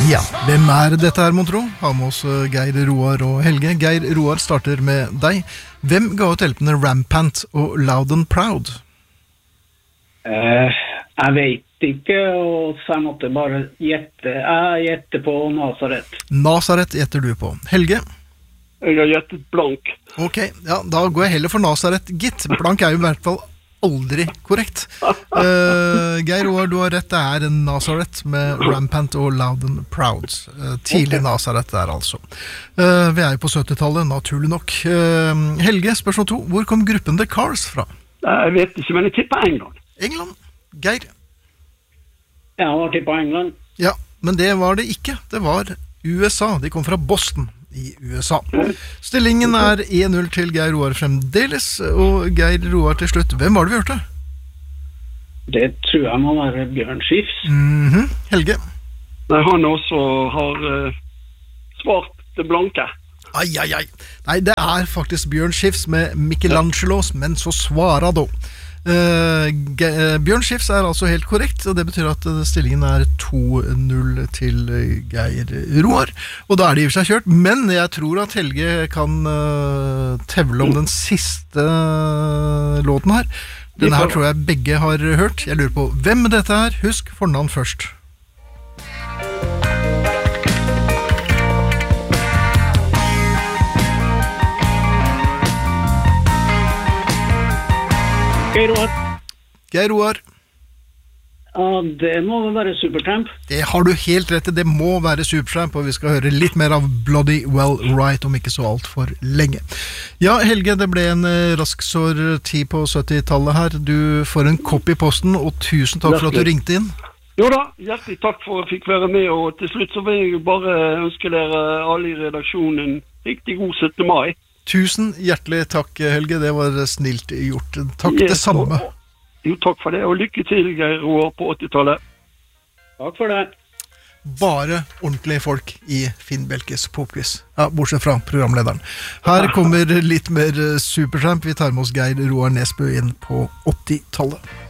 Ja, hvem dette her, mon tro? Har med oss Geir, Roar og Helge. Geir, Roar starter med deg. Hvem ga ut hjelpene Rampant og Loud and Proud? Jeg vet ikke, og så måtte jeg bare gjette. Jeg gjetter på Nazaret. Nazaret gjetter du på. Helge? Jeg har gjettet blank. Ok, ja, da går jeg heller for Nazaret, gitt. Blank jo i hvert fall aldri korrekt. Geir Roar, du har rett, det en Nazaret med Rampant og Loud and Proud. Tidlig Nazaret der altså. Vi jo på 70-tallet, naturlig nok. Helge, spørsmål 2. Hvor kom gruppen The Cars fra? Jeg vet ikke, men jeg tipper England. England? Geir? Jeg har tippet England. Ja, men det var det ikke. Det var USA. De kom fra Boston i USA. Stillingen 1-0 til Geir Roar fremdeles, og Geir Roar til slutt. Hvem var det vi hørte? Det tror jeg må være Bjørn Skifs. Helge? Nei, han også har svart det blanke. Ai. Nei, det faktisk Bjørn Skifs med Michelangelo, men så svara da. Bjørn Skifs altså helt korrekt, og det betyr at stillingen 2-0 til Geir Roar, og da det i og for seg kjørt, men jeg tror at Helge kan tevle om den siste låten her. Denne her tror jeg begge har hørt. Jeg lurer på hvem dette husk fornavn først. Geir Roar. Ja, det må være Supertramp. Det har du helt rett i, det må være Supertramp, og vi skal høre litt mer av Bloody Well Right om ikke så alt for lenge. Ja, Helge, det ble en rasksår tid på 70-tallet her. Du får en kopp i posten, og tusen takk for at du ringte inn. Jo da, hjertelig takk for at jeg fikk være med, og til slutt så vil jeg bare ønske dere alle i redaksjonen en riktig god 17. mai. Tusen hjertelig takk, Helge, det var snilt gjort. Takk det samme. Jo, takk for det, og lykke til, Geir Roar, på 80-tallet. Takk for det. Bare ordentlige folk i Finn Bjelkes popquiz. Ja, bortsett fra programlederen. Her kommer litt mer Supertramp. Vi tar med oss Geir Roar Nesbø inn på 80-tallet.